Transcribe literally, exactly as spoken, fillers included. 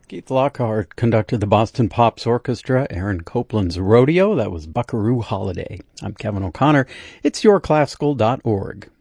Keith Lockhart conducted the Boston Pops Orchestra, Aaron Copland's Rodeo. That was Buckaroo Holiday. I'm Kevin O'Connor. It's your classical dot org.